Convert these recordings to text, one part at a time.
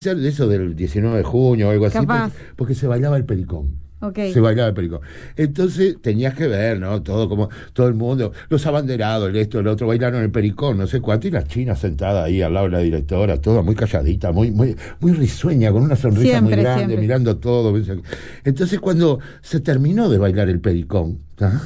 de eso del 19 de junio o algo así, Capaz. porque se bailaba el pericón. Ok. Se bailaba el pericón. Entonces tenías que ver, ¿no? Todo como, todo el mundo, los abanderados, el esto, el otro, bailaron el pericón, no sé cuánto, y la china sentada ahí al lado de la directora, toda muy calladita, muy risueña, con una sonrisa muy Siempre, grande, siempre. mirando todo. Entonces cuando se terminó de bailar el pericón, ¿tá?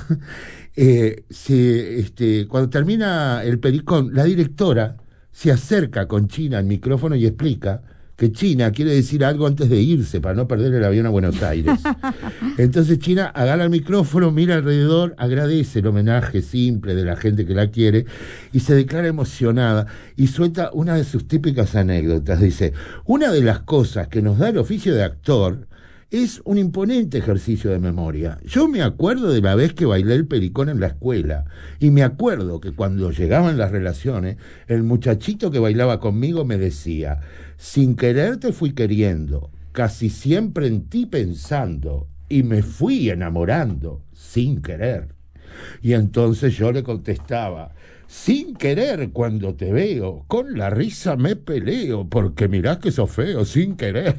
Cuando termina el pericón, la directora se acerca con China al micrófono y explica que China quiere decir algo antes de irse para no perder el avión a Buenos Aires. Entonces China agarra el micrófono, mira alrededor, agradece el homenaje simple de la gente que la quiere y se declara emocionada y suelta una de sus típicas anécdotas. Dice, una de las cosas que nos da el oficio de actor es un imponente ejercicio de memoria. Yo me acuerdo de la vez que bailé el pericón en la escuela y me acuerdo que cuando llegaban las relaciones, el muchachito que bailaba conmigo me decía, sin querer te fui queriendo, casi siempre en ti pensando y me fui enamorando sin querer. Y entonces yo le contestaba, sin querer cuando te veo, con la risa me peleo, porque mirás que sos feo, sin querer.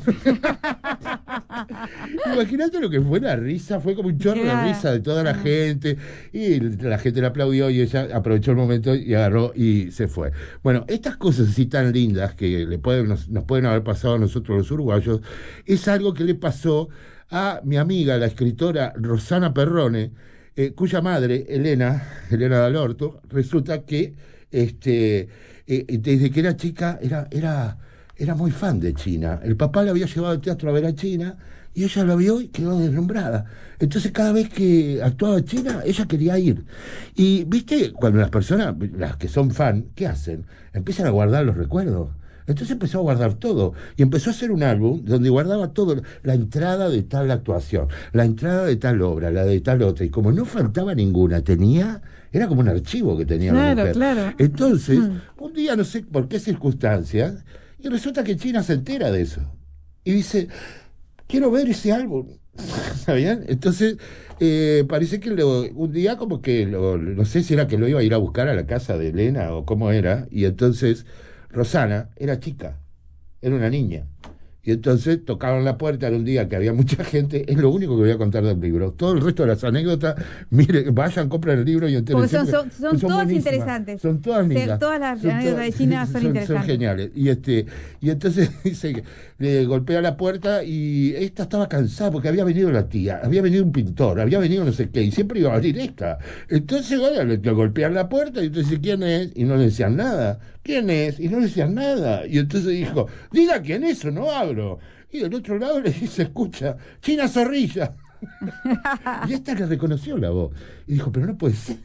Imagínate lo que fue la risa, fue como un chorro de Claro. risa de toda la gente, y la gente le aplaudió y ella aprovechó el momento y agarró y se fue. Bueno, estas cosas así tan lindas que nos pueden haber pasado a nosotros los uruguayos, es algo que le pasó a mi amiga, la escritora Rosana Perrone, cuya madre, Elena Dalorto, resulta que desde que era chica era muy fan de China. El papá la había llevado al teatro a ver a China y ella la vio y quedó deslumbrada. Entonces cada vez que actuaba China, ella quería ir. Y viste, cuando las personas, las que son fan, ¿qué hacen? Empiezan a guardar los recuerdos. Entonces empezó a guardar todo y empezó a hacer un álbum donde guardaba todo, la entrada de tal actuación, la entrada de tal obra, la de tal otra, y como no faltaba ninguna, era como un archivo que tenía la Claro, mujer. claro. Entonces, un día no sé por qué circunstancias, y resulta que China se entera de eso. Y dice, quiero ver ese álbum. ¿Sabían? Entonces, parece que un día como que, no sé si era que lo iba a ir a buscar a la casa de Elena o cómo era, y entonces Rosana era chica, era una niña. Y entonces tocaron la puerta en un día que había mucha gente, es lo único que voy a contar del libro. Todo el resto de las anécdotas, mire, vayan, compren el libro y Porque entérense, son son todas buenísimas, interesantes. son todas lindas, Todas las son, anécdotas de China son son interesantes. geniales. Y entonces dice que le golpea la puerta y esta estaba cansada porque había venido la tía, había venido un pintor, había venido no sé qué, y siempre iba a venir esta. Entonces, bueno, le golpean la puerta y entonces, ¿quién es? Y no le decían nada. ¿Quién es? Y no le decían nada. Y entonces dijo, diga quién es o no abro. Y del otro lado le dice, escucha, China Zorrilla. Y esta le reconoció la voz. Y dijo, pero no puede ser.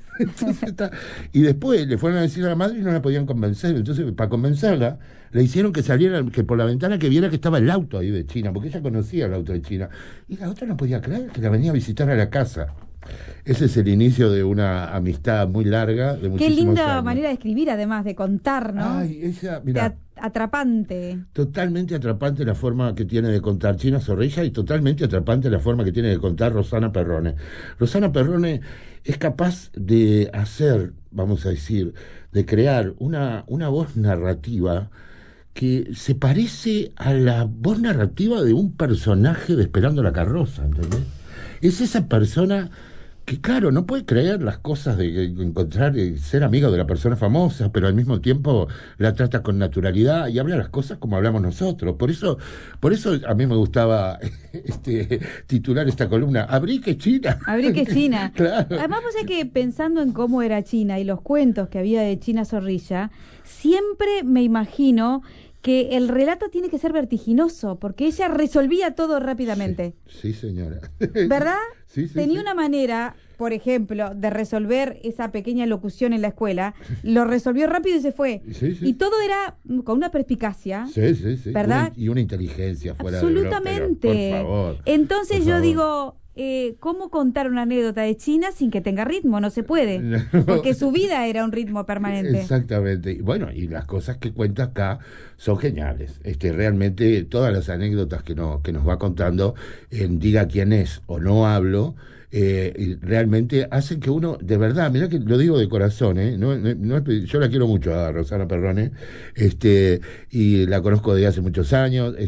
Y después le fueron a decir a la madre y no la podían convencer. Entonces, para convencerla, le hicieron que saliera, que por la ventana que viera que estaba el auto ahí de China, porque ella conocía el auto de China. Y la otra no podía creer que la venía a visitar a la casa. Ese es el inicio de una amistad muy larga, de Qué muchísimos linda años. manera de escribir, además, de contar, ¿no? Ay, ella, mira, Atrapante. totalmente atrapante la forma que tiene de contar China Zorrilla y totalmente atrapante la forma que tiene de contar Rosana Perrone. Rosana Perrone es capaz de hacer, vamos a decir, de crear una voz narrativa que se parece a la voz narrativa de un personaje de Esperando la carroza, ¿entendés? Es esa persona que, claro, no puede creer las cosas de encontrar, ser amigo de la persona famosa, pero al mismo tiempo la trata con naturalidad y habla las cosas como hablamos nosotros. Por eso a mí me gustaba titular esta columna, Abrí que China. Abrí que China. Claro. Además, vos sabés que pensando en cómo era China y los cuentos que había de China Zorrilla, siempre me imagino que el relato tiene que ser vertiginoso, porque ella resolvía todo rápidamente. Sí, señora. ¿Verdad? Sí, sí, Tenía sí. una manera, por ejemplo, de resolver esa pequeña locución en la escuela, lo resolvió rápido y se fue. Sí, sí. Y todo era con una perspicacia. Sí, sí, sí. ¿Verdad? Y una inteligencia fuera de broma, Absolutamente. pero, por favor. Entonces por yo favor. digo, ¿cómo contar una anécdota de China sin que tenga ritmo? No se puede. No. Porque su vida era un ritmo permanente. Exactamente. Y bueno, y las cosas que cuenta acá son geniales. Realmente todas las anécdotas que nos va contando en Diga quién es o no hablo, y realmente hacen que uno, de verdad, mirá que lo digo de corazón, yo la quiero mucho a Rosana Perrone, y la conozco desde hace muchos años.